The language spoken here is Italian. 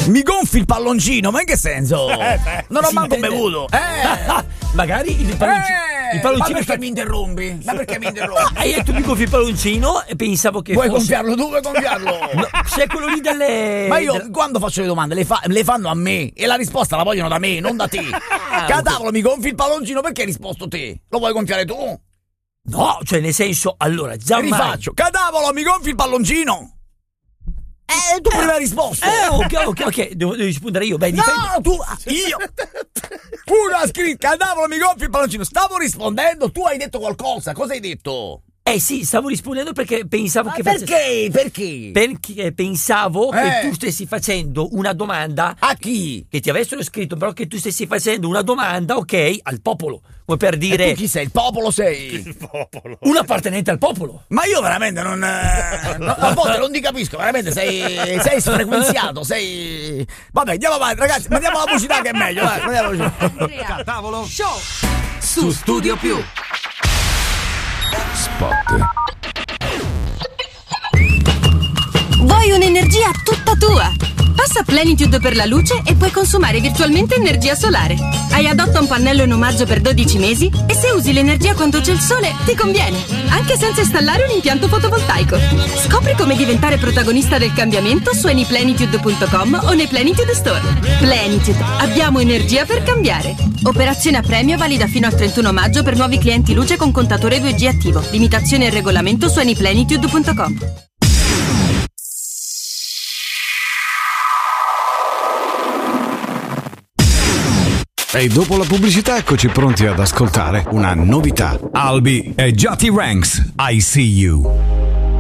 Mi gonfi il palloncino, ma in che senso? Non ho manco bevuto. Magari il palloncino. Ma perché mi interrompi? Hai detto mi gonfi il palloncino e pensavo che Vuoi fosse... gonfiarlo tu? Vuoi gonfiarlo? No, se è quello lì delle... Ma io quando faccio le domande le fanno a me e la risposta la vogliono da me, non da te. Cadavolo, mi gonfi il palloncino, perché hai risposto te? Lo vuoi gonfiare tu? No, cioè nel senso, allora, già rifaccio. Cadavolo, mi gonfi il palloncino. Tu prima hai risposto. Ok, devo rispondere io. Beh, dipende. No, io. Uno ha scritto, cadavolo, mi gonfi il palloncino. Stavo rispondendo, tu hai detto qualcosa. Cosa hai detto? Sì, stavo rispondendo perché pensavo che perché? Perché pensavo che tu stessi facendo una domanda a chi? Che ti avessero scritto, però che tu stessi facendo una domanda, ok, al popolo. Come per dire. E tu chi sei? Il popolo sei? Il popolo. Un appartenente al popolo. Ma io veramente non. A volte non ti capisco, veramente sei sfrequenziato, sei. Vabbè, andiamo avanti, ragazzi, mandiamo la pubblicità che è meglio, dai. Cadavolo Show su Studio Più. Spot. Vuoi un'energia tutta tua? Passa a Plenitude per la luce e puoi consumare virtualmente energia solare. Hai adotta un pannello in omaggio per 12 mesi e se usi l'energia quando c'è il sole ti conviene, anche senza installare un impianto fotovoltaico. Scopri come diventare protagonista del cambiamento su anyplenitude.com o nei Plenitude Store. Plenitude, abbiamo energia per cambiare. Operazione a premio valida fino al 31 maggio per nuovi clienti luce con contatore 2G attivo. Limitazioni e regolamento su anyplenitude.com. E dopo la pubblicità eccoci pronti ad ascoltare una novità. Albi e Jati Ranks, I See You.